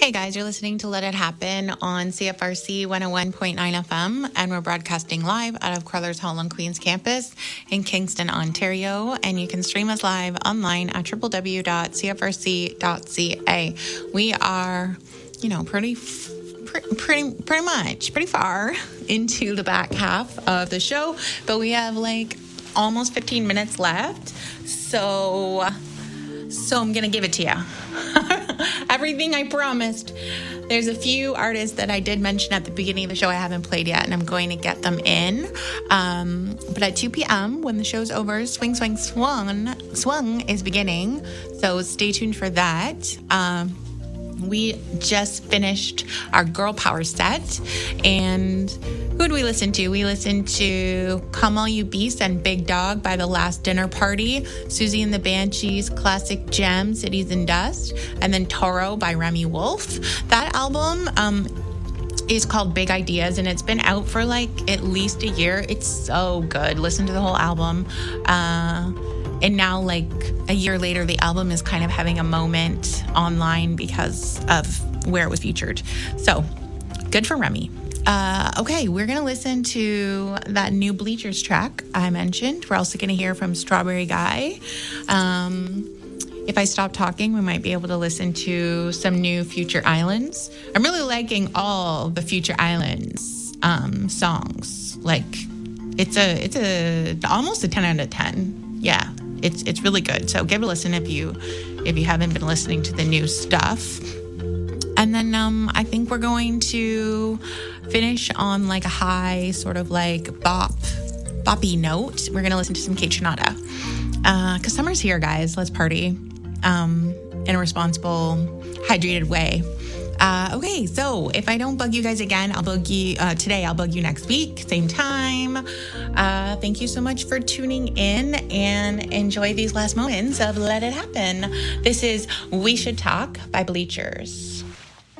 Hey guys, you're listening to Let It Happen on CFRC 101.9 FM, and we're broadcasting live out of Crothers Hall on Queens campus in Kingston, Ontario. And you can stream us live online at www.cfrc.ca. We are, pretty far into the back half of the show, but we have like almost 15 minutes left. So I'm going to give it to you. Everything I promised. There's a few artists that I did mention at the beginning of the show I haven't played yet, and I'm going to get them in. But at 2 p.m., when the show's over, Swing, Swung is beginning. So stay tuned for that. We just finished our girl power set, and who did we listen to? We listened to Come All You Beasts and Big Dog by The Last Dinner Party, Susie and the Banshees' classic gem, Cities and Dust, and then Toro by Remy Wolf. That album is called Big Ideas, and it's been out for like at least a year. It's so good. Listen to the whole album. And now, like a year later, the album is kind of having a moment online because of where it was featured. So, good for Remy. Okay, we're going to listen to that new Bleachers track I mentioned. We're also going to hear from Strawberry Guy. If I stop talking, we might be able to listen to some new Future Islands. I'm really liking all the Future Islands songs. Like, it's a almost a 10 out of 10. Yeah. It's really good. So give it a listen if you haven't been listening to the new stuff. And then I think we're going to finish on like a high sort of like boppy note. We're going to listen to some Kate Shinoda. Because summer's here, guys. Let's party in a responsible, hydrated way. Okay, so if I don't bug you guys again, I'll bug you today. I'll bug you next week, same time. Thank you so much for tuning in, and enjoy these last moments of Let It Happen. This is We Should Talk by Bleachers.